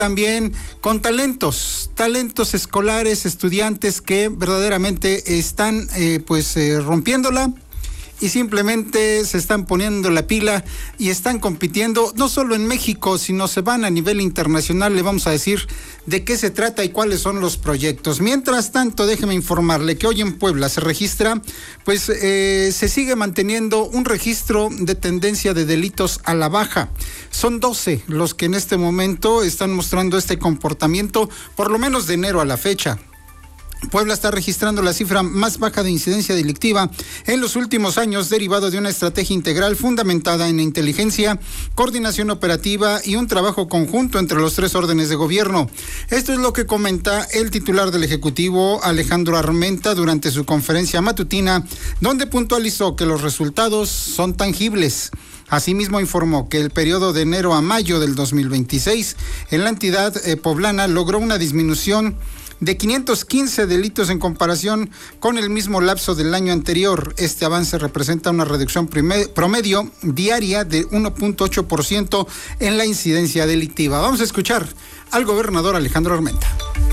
también con talentos escolares, estudiantes que verdaderamente están rompiéndola y simplemente se están poniendo la pila y están compitiendo no solo en México, sino se van a nivel internacional. Le vamos a decir de qué se trata y cuáles son los proyectos. Mientras tanto, déjeme informarle que hoy en Puebla se registra, se sigue manteniendo un registro de tendencia de delitos a la baja. Son 12 los que en este momento están mostrando este comportamiento, por lo menos de enero a la fecha. Puebla está registrando la cifra más baja de incidencia delictiva en los últimos años, derivado de una estrategia integral fundamentada en inteligencia, coordinación operativa y un trabajo conjunto entre los 3 órdenes de gobierno. Esto es lo que comenta el titular del Ejecutivo, Alejandro Armenta, durante su conferencia matutina, donde puntualizó que los resultados son tangibles. Asimismo, informó que el periodo de enero a mayo del 2026 en la entidad poblana logró una disminución de 515 delitos en comparación con el mismo lapso del año anterior. Este avance representa una reducción promedio diaria de 1.8% en la incidencia delictiva. Vamos a escuchar al gobernador Alejandro Armenta.